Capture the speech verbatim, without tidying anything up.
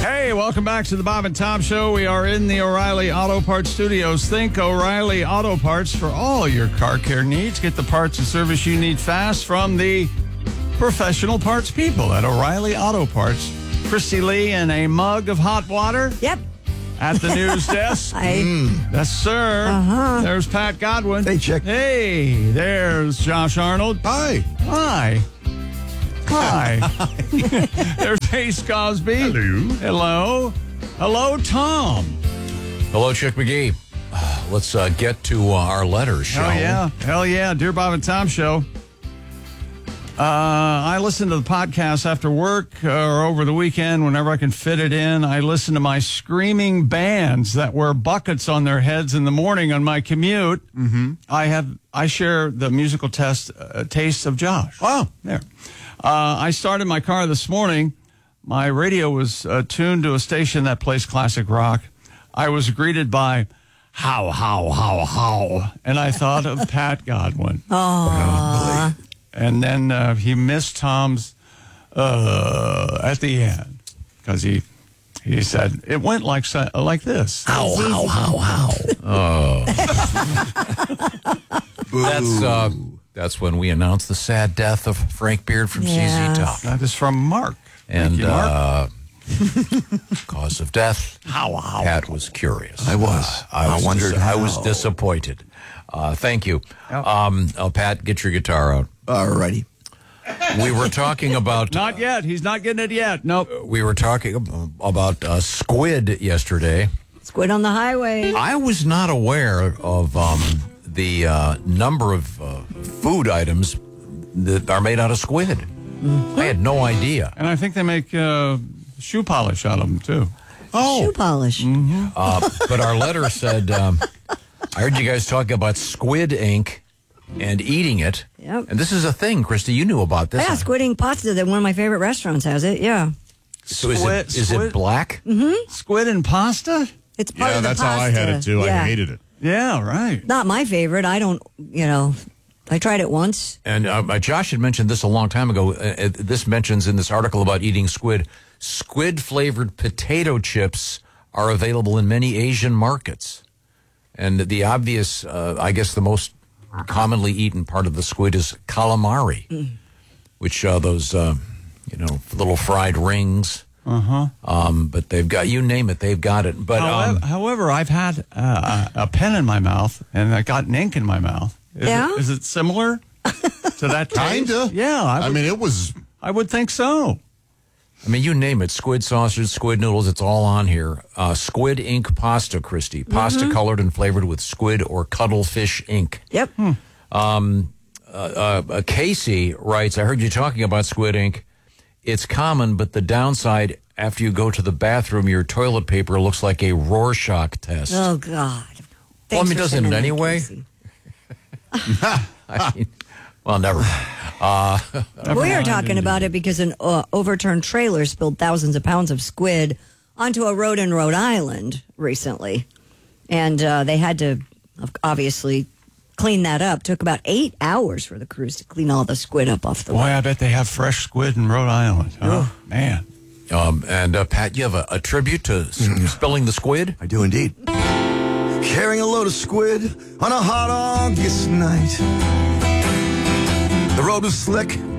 Hey, welcome back to the Bob and Tom Show. We are in the O'Reilly Auto Parts Studios. Think O'Reilly Auto Parts for all your car care needs. Get the parts and service you need fast from the professional parts people at O'Reilly Auto Parts. Christy Lee and a mug of hot water. Yep. At the news desk. I, mm. Yes, sir. Uh-huh. There's Pat Godwin. Hey, Chick. Hey, there's Josh Arnold. Hi. Hi. Hi. There's Ace Cosby. Hello. Hello. Hello, Tom. Hello, Chick McGee. Uh, let's uh, get to uh, our letters, shall Hell we? yeah. Hell yeah. Dear Bob and Tom Show. Uh, I listen to the podcast after work uh, or over the weekend whenever I can fit it in. I listen to my screaming bands that wear buckets on their heads in the morning on my commute. Mm-hmm. I have I share the musical test uh, taste of Josh. Wow. There. Uh, I started my car this morning. My radio was uh, tuned to a station that plays classic rock. I was greeted by how, how, how, how. And I thought of Pat Godwin. Aww. And then uh, he missed Tom's uh, at the end because he he said it went like like this. How, how, how, how. Oh. That's uh, that's when we announced the sad death of Frank Beard from Yes. Z Z Top. That is from Mark. And Thank you, Mark. uh, cause of death. How, how. Pat was curious. I was. Uh, I, was I wondered dis- I how. was disappointed. Uh, thank you. Yep. Um, oh, Pat, get your guitar out. All righty. We were talking about... Not yet. He's not getting it yet. Nope. We were talking ab- about uh, squid yesterday. Squid on the highway. I was not aware of um, the uh, number of uh, food items that are made out of squid. Mm-hmm. I had no idea. And I think they make uh, shoe polish out of them, too. Oh. Shoe polish. Mm-hmm. Uh, but our letter said, um, I heard you guys talking about squid ink and eating it. Yep. And this is a thing, Christy. You knew about this. Yeah, squid ink pasta. That one of my favorite restaurants has it. Yeah. So is Squid- it, is squid- it black? Mm-hmm. Squid and pasta? It's part Yeah, of the that's pasta. how I had it, too. Yeah. I hated it. Yeah, right. Not my favorite. I don't, you know, I tried it once. And uh, Josh had mentioned this a long time ago. Uh, uh, this mentions in this article about eating squid, squid-flavored potato chips are available in many Asian markets. And the obvious, uh, I guess the most commonly eaten part of the squid is calamari, mm. which are those, uh, you know, little fried rings. Uh-huh. Um, but they've got, you name it, they've got it. But However, um, however I've had uh, a pen in my mouth and I got an ink in my mouth. Is Yeah? It, is it similar to that taste? Kinda. Yeah. I, I would, mean, it was... I would think so. I mean, you name it, squid sausage, squid noodles, it's all on here. Uh, squid ink pasta, Christy. Pasta colored and flavored with squid or cuttlefish ink. Yep. Hmm. Um, uh, uh, Casey writes, I heard you talking about squid ink. It's common, but the downside, after you go to the bathroom, your toilet paper looks like a Rorschach test. Oh, God. Well, I Thanks mean, for doesn't sending it that, anyway? Casey. I mean, well, never. Uh, We were talking about it because an uh, overturned trailer spilled thousands of pounds of squid onto a road in Rhode Island recently. And uh, they had to obviously clean that up. Took about eight hours for the crews to clean all the squid up off the Boy, way. I bet they have fresh squid in Rhode Island. Oh, man. um, and uh, Pat, you have a, a tribute to s- spilling the squid? I do indeed. Carrying a load of squid on a hot August night. The road was slick,